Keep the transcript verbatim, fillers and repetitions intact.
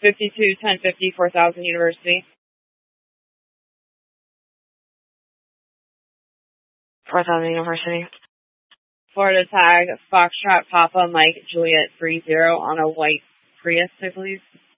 fifty-two ten fifty four thousand University. four thousand University. Florida tag, Foxtrot Papa Mike Juliet three zero on a white Prius, I believe.